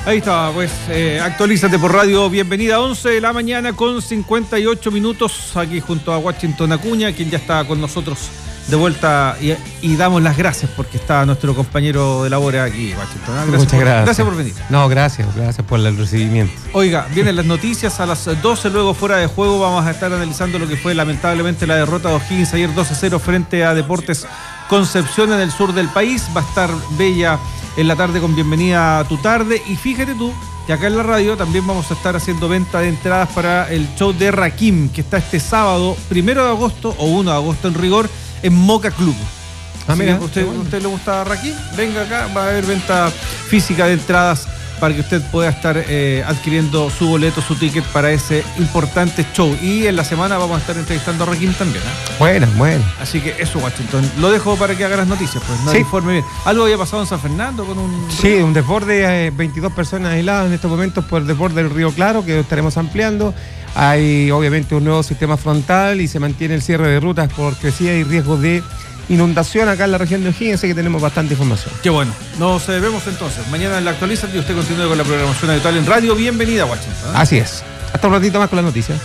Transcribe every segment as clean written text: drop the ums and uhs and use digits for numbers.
Ahí está, pues, actualízate por radio. Bienvenida a 11 de la mañana con 58 minutos, aquí junto a Washington Acuña, quien ya está con nosotros de vuelta, y damos las gracias porque está nuestro compañero de labor aquí, Washington. Muchas gracias. Gracias por venir. No, gracias por el recibimiento. Oiga, vienen las noticias a las 12, luego fuera de juego vamos a estar analizando lo que fue lamentablemente la derrota de O'Higgins ayer 2-0 frente a Deportes Concepción en el sur del país. Va a estar Bella en la tarde con Bienvenida a tu tarde, y fíjate tú que acá en la radio también vamos a estar haciendo venta de entradas para el show de Rakim, que está este sábado 1 de agosto o 1 de agosto en rigor en Moca Club. Mira, ¿Usted le gusta Rakim? Venga acá, va a haber venta física de entradas para que usted pueda estar adquiriendo su boleto, su ticket para ese importante show. Y en la semana vamos a estar entrevistando a Rakim también. Bueno. Así que eso, Washington. Lo dejo para que haga las noticias, pues. No, sí. Informe bien. ¿Algo había pasado en San Fernando con un...? Sí, un desborde, 22 personas aisladas en estos momentos por el desborde del Río Claro, que estaremos ampliando. Hay obviamente un nuevo sistema frontal y se mantiene el cierre de rutas por crecida y riesgo de inundación acá en la región de O'Higgins, así que tenemos bastante información. Qué bueno. Nos vemos entonces mañana en la Actualízate y usted continúe con la programación habitual en radio. Bienvenida, Washington. Así es. Hasta un ratito más con las noticias.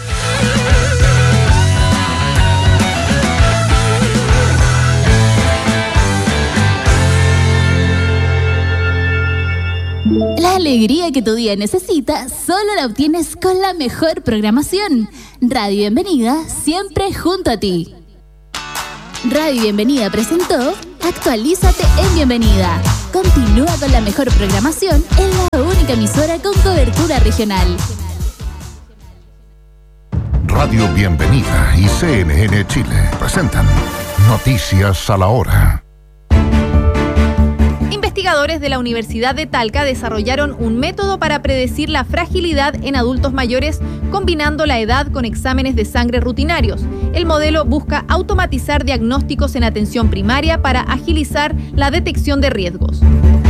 La alegría que tu día necesita solo la obtienes con la mejor programación. Radio Bienvenida, siempre junto a ti. Radio Bienvenida presentó Actualízate en Bienvenida. Continúa con la mejor programación en la única emisora con cobertura regional. Radio Bienvenida y CNN Chile presentan Noticias a la Hora. Investigadores de la Universidad de Talca desarrollaron un método para predecir la fragilidad en adultos mayores combinando la edad con exámenes de sangre rutinarios. El modelo busca automatizar diagnósticos en atención primaria para agilizar la detección de riesgos.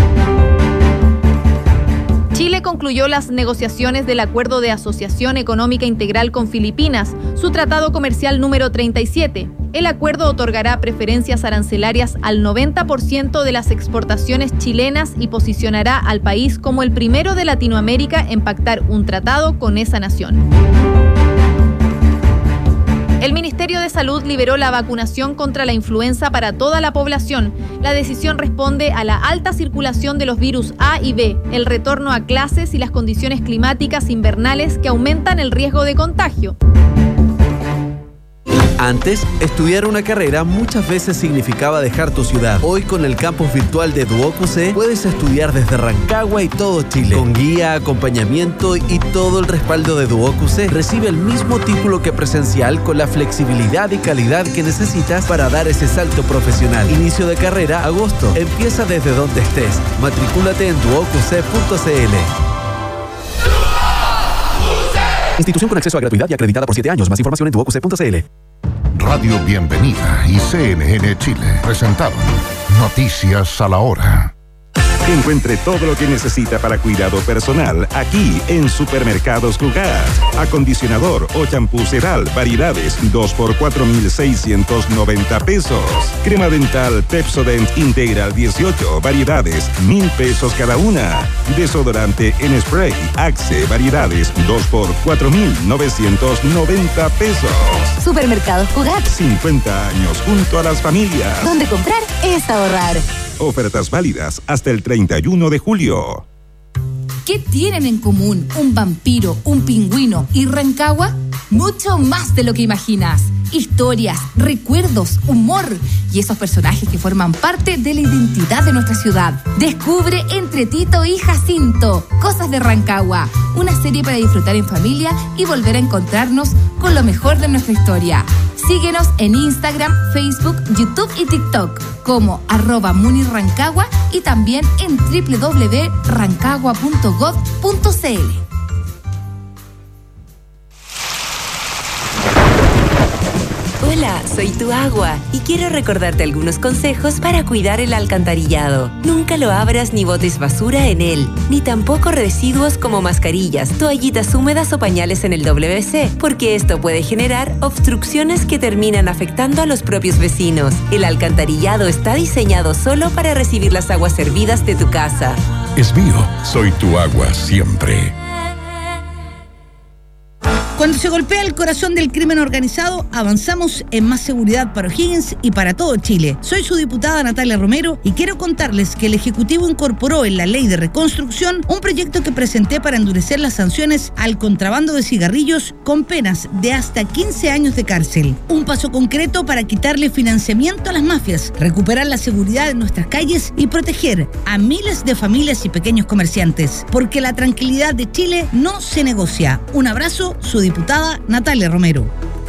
Chile concluyó las negociaciones del Acuerdo de Asociación Económica Integral con Filipinas, su tratado comercial número 37. El acuerdo otorgará preferencias arancelarias al 90% de las exportaciones chilenas y posicionará al país como el primero de Latinoamérica en pactar un tratado con esa nación. El Ministerio de Salud liberó la vacunación contra la influenza para toda la población. La decisión responde a la alta circulación de los virus A y B, el retorno a clases y las condiciones climáticas invernales que aumentan el riesgo de contagio. Antes, estudiar una carrera muchas veces significaba dejar tu ciudad. Hoy, con el campus virtual de DuoQC, puedes estudiar desde Rancagua y todo Chile. Con guía, acompañamiento y todo el respaldo de DuoQC, recibe el mismo título que presencial con la flexibilidad y calidad que necesitas para dar ese salto profesional. Inicio de carrera, agosto. Empieza desde donde estés. Matricúlate en duoqc.cl. Institución con acceso a gratuidad y acreditada por 7 años. Más información en duoqc.cl. Radio Bienvenida y CNN Chile presentaron Noticias a la Hora. Encuentre todo lo que necesita para cuidado personal aquí en Supermercados Cugat. Acondicionador o champú Sedal, variedades 2 por 4,690 pesos. Crema dental Pepsodent Integral 18, variedades 1,000 pesos cada una. Desodorante en spray Axe, variedades 2 por 4,990 pesos. Supermercados Cugat. 50 años junto a las familias. Donde comprar es ahorrar. Ofertas válidas hasta el 31 de julio. ¿Qué tienen en común un vampiro, un pingüino y Rancagua? Mucho más de lo que imaginas. Historias, recuerdos, humor y esos personajes que forman parte de la identidad de nuestra ciudad. Descubre entre Tito y Jacinto, Cosas de Rancagua, una serie para disfrutar en familia y volver a encontrarnos con lo mejor de nuestra historia. Síguenos en Instagram, Facebook, YouTube y TikTok como @MuniRancagua y también en www.rancagua.gov.cl. Hola, soy tu agua y quiero recordarte algunos consejos para cuidar el alcantarillado. Nunca lo abras ni botes basura en él, ni tampoco residuos como mascarillas, toallitas húmedas o pañales en el WC, porque esto puede generar obstrucciones que terminan afectando a los propios vecinos. El alcantarillado está diseñado solo para recibir las aguas servidas de tu casa. es mío. Soy tu agua siempre. Cuando se golpea el corazón del crimen organizado, avanzamos en más seguridad para O'Higgins y para todo Chile. Soy su diputada Natalia Romero y quiero contarles que el Ejecutivo incorporó en la Ley de Reconstrucción un proyecto que presenté para endurecer las sanciones al contrabando de cigarrillos con penas de hasta 15 años de cárcel. Un paso concreto para quitarle financiamiento a las mafias, recuperar la seguridad en nuestras calles y proteger a miles de familias y pequeños comerciantes. Porque la tranquilidad de Chile no se negocia. Un abrazo, su diputada Natalia Romero.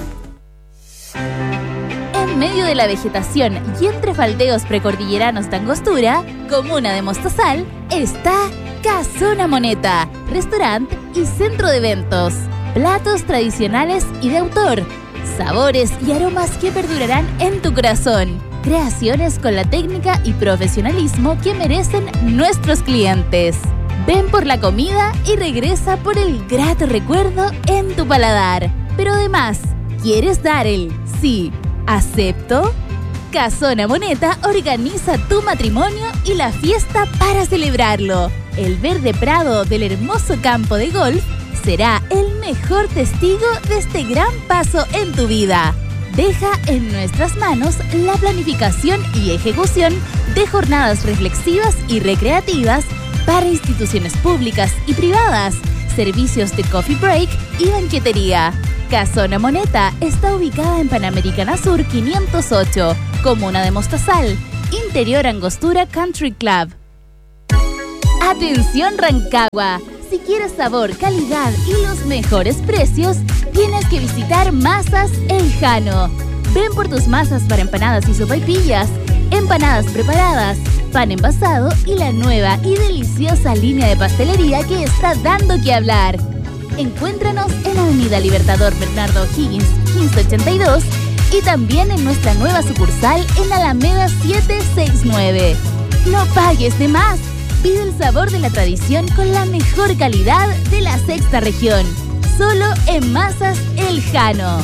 En medio de la vegetación y entre faldeos precordilleranos de Angostura, comuna de Mostazal, está Casona Moneta, restaurante y centro de eventos. Platos tradicionales y de autor, sabores y aromas que perdurarán en tu corazón. Creaciones con la técnica y profesionalismo que merecen nuestros clientes. Ven por la comida y regresa por el grato recuerdo en tu paladar. Pero además, ¿quieres dar el sí, acepto? Casona Moneta organiza tu matrimonio y la fiesta para celebrarlo. El verde prado del hermoso campo de golf será el mejor testigo de este gran paso en tu vida. Deja en nuestras manos la planificación y ejecución de jornadas reflexivas y recreativas para instituciones públicas y privadas, servicios de coffee break y banquetería. Casona Moneta está ubicada en Panamericana Sur 508, comuna de Mostazal, interior Angostura Country Club. ¡Atención Rancagua! Si quieres sabor, calidad y los mejores precios, tienes que visitar Masas El Jano. Ven por tus masas para empanadas y sopaipillas, empanadas preparadas, pan envasado y la nueva y deliciosa línea de pastelería que está dando que hablar. Encuéntranos en Avenida Libertador Bernardo O'Higgins 1582 y también en nuestra nueva sucursal en Alameda 769. No pagues de más. Pide el sabor de la tradición con la mejor calidad de la sexta región. Solo en Masas El Jano.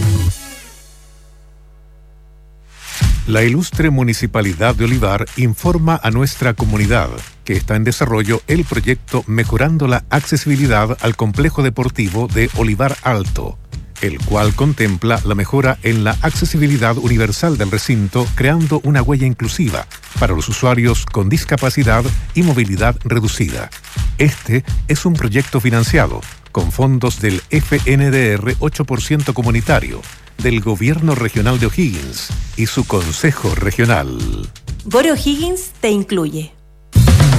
La ilustre Municipalidad de Olivar informa a nuestra comunidad que está en desarrollo el proyecto Mejorando la Accesibilidad al Complejo Deportivo de Olivar Alto, el cual contempla la mejora en la accesibilidad universal del recinto, creando una huella inclusiva para los usuarios con discapacidad y movilidad reducida. Este es un proyecto financiado con fondos del FNDR 8% comunitario, del Gobierno Regional de O'Higgins y su Consejo Regional. Boro O'Higgins te incluye.